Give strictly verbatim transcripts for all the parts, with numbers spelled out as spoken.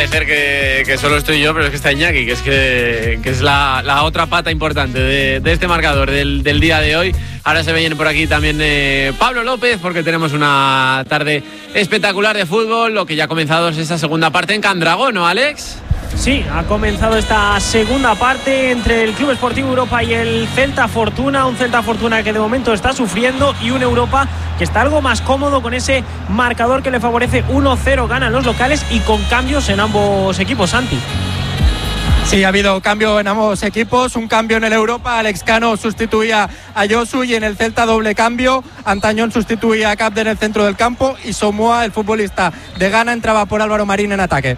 Parece que, que solo estoy yo, pero es que está Iñaki, que es que, que es la, la otra pata importante de, de este marcador del, del día de hoy. Ahora se viene por aquí también eh, Pablo López, porque tenemos una tarde espectacular de fútbol. Lo que ya ha comenzado es esa segunda parte en Candragón, ¿no, Alex? Sí, ha comenzado esta segunda parte entre el Club Esportivo Europa y el Celta Fortuna, un Celta Fortuna que de momento está sufriendo y un Europa que está algo más cómodo con ese marcador que le favorece. Uno cero ganan los locales y con cambios en ambos equipos, Santi. Sí, ha habido cambio en ambos equipos, un cambio en el Europa, Alex Cano sustituía a Josu, y en el Celta doble cambio, Antañón sustituía a Capde en el centro del campo y Somoa, el futbolista de Ghana, entraba por Álvaro Marín en ataque.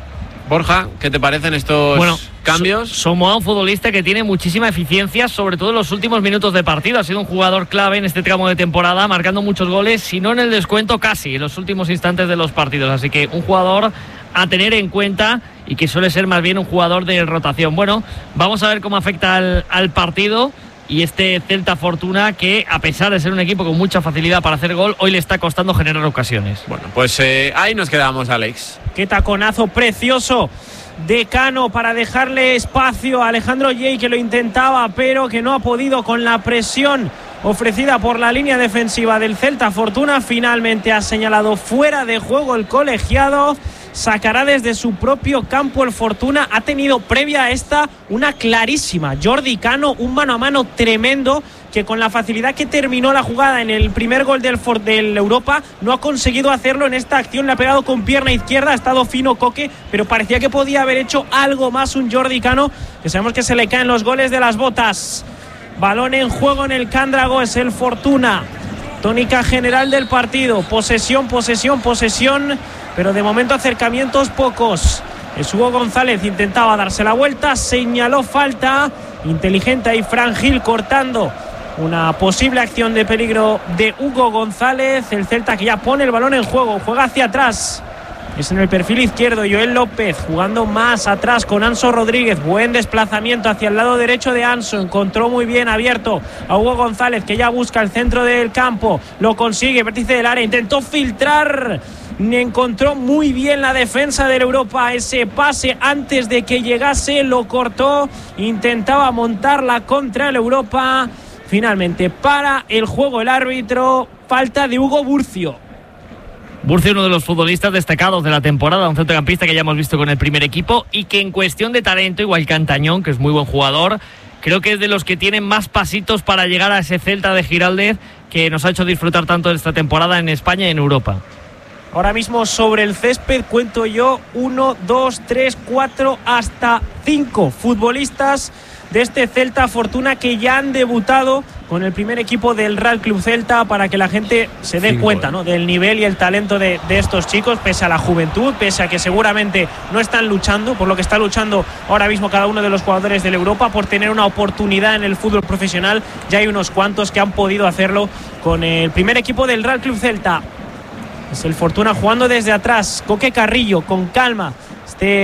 Borja, ¿qué te parecen estos bueno, cambios? Somoa, un futbolista que tiene muchísima eficiencia, sobre todo en los últimos minutos de partido. Ha sido un jugador clave en este tramo de temporada, marcando muchos goles, si no en el descuento, casi en los últimos instantes de los partidos. Así que un jugador a tener en cuenta y que suele ser más bien un jugador de rotación. Bueno, vamos a ver cómo afecta al, al partido. Y este Celta Fortuna, que a pesar de ser un equipo con mucha facilidad para hacer gol, hoy le está costando generar ocasiones. Bueno, pues eh, ahí nos quedamos, Alex. Qué taconazo precioso de Cano para dejarle espacio a Alejandro Jay, que lo intentaba pero que no ha podido con la presión ofrecida por la línea defensiva del Celta Fortuna. Finalmente ha señalado fuera de juego el colegiado. Sacará desde su propio campo el Fortuna. Ha tenido previa a esta una clarísima Jordi Cano, un mano a mano tremendo, que con la facilidad que terminó la jugada en el primer gol del, For- del Europa no ha conseguido hacerlo en esta acción. Le ha pegado con pierna izquierda, ha estado fino Coque, pero parecía que podía haber hecho algo más un Jordi Cano, que sabemos que se le caen los goles de las botas. Balón en juego en el Candrago, es el Fortuna. Tónica general del partido, posesión, posesión, posesión, pero de momento acercamientos pocos. Es Hugo González, intentaba darse la vuelta, señaló falta, inteligente ahí Fran Gil cortando una posible acción de peligro de Hugo González. El Celta que ya pone el balón en juego, juega hacia atrás. Es en el perfil izquierdo Joel López, jugando más atrás con Anso Rodríguez. Buen desplazamiento hacia el lado derecho de Anso. Encontró muy bien abierto a Hugo González, que ya busca el centro del campo. Lo consigue, vértice del área. Intentó filtrar. Encontró muy bien la defensa del Europa. Ese pase antes de que llegase lo cortó. Intentaba montarla contra el Europa. Finalmente para el juego el árbitro. Falta de Hugo Burcio. Burcio, uno de los futbolistas destacados de la temporada, un centrocampista que ya hemos visto con el primer equipo y que en cuestión de talento, igual que Antañón, que es muy buen jugador, creo que es de los que tienen más pasitos para llegar a ese Celta de Giraldez que nos ha hecho disfrutar tanto de esta temporada en España y en Europa. Ahora mismo sobre el césped cuento yo uno, dos, tres, cuatro, hasta cinco futbolistas de este Celta Fortuna que ya han debutado con el primer equipo del Real Club Celta, para que la gente se dé Cinco, cuenta, ¿no?, del nivel y el talento de, de estos chicos, pese a la juventud, pese a que seguramente no están luchando por lo que está luchando ahora mismo cada uno de los jugadores del Europa, por tener una oportunidad en el fútbol profesional. Ya hay unos cuantos que han podido hacerlo con el primer equipo del Real Club Celta. Es el Fortuna jugando desde atrás. Coque Carrillo con calma